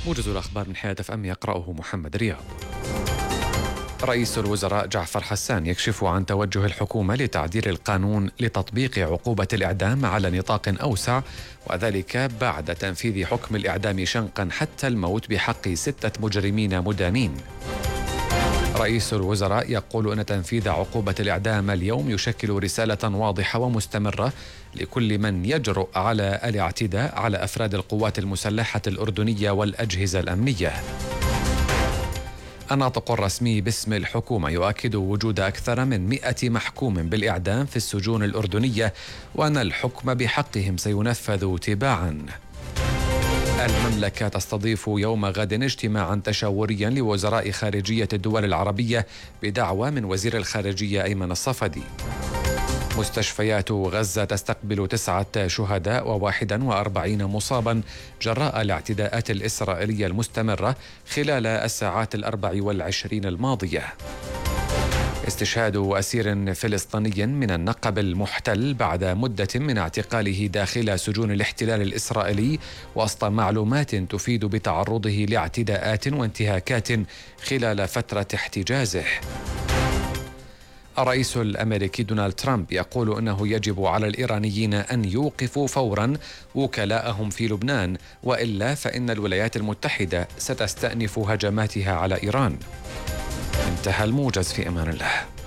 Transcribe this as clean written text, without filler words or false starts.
موجز الأخبار من حياة أف أم يقرأه محمد رياض. رئيس الوزراء جعفر حسان يكشف عن توجه الحكومة لتعديل القانون لتطبيق عقوبة الإعدام على نطاق أوسع، وذلك بعد تنفيذ حكم الإعدام شنقا حتى الموت بحق 6 مجرمين مدانين. رئيس الوزراء يقول أن تنفيذ عقوبة الإعدام اليوم يشكل رسالة واضحة ومستمرة لكل من يجرؤ على الاعتداء على أفراد القوات المسلحة الأردنية والأجهزة الأمنية. الناطق الرسمي باسم الحكومة يؤكد وجود أكثر من 100 محكوم بالإعدام في السجون الأردنية، وأن الحكم بحقهم سينفذ تباعا. المملكة تستضيف يوم غد اجتماعا تشاوريا لوزراء خارجية الدول العربية بدعوة من وزير الخارجية أيمن الصفدي. مستشفيات غزة تستقبل 9 شهداء و41 مصابا جراء الاعتداءات الإسرائيلية المستمرة خلال الساعات 24 الماضية. استشهاد أسير فلسطيني من النقب المحتل بعد مدة من اعتقاله داخل سجون الاحتلال الإسرائيلي وسط معلومات تفيد بتعرضه لاعتداءات وانتهاكات خلال فترة احتجازه. الرئيس الأمريكي دونالد ترامب يقول أنه يجب على الإيرانيين أن يوقفوا فورا وكلاءهم في لبنان، وإلا فإن الولايات المتحدة ستستأنف هجماتها على إيران. انتهى الموجز، في أمان الله.